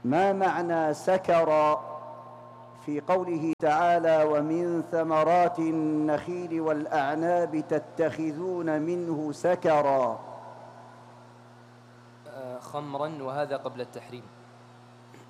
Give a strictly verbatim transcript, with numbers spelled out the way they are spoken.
ما معنى سكر في قوله تعالى ومن ثمرات النخيل والأعناب تتخذون منه سكرا؟ خمرا، وهذا قبل التحريم.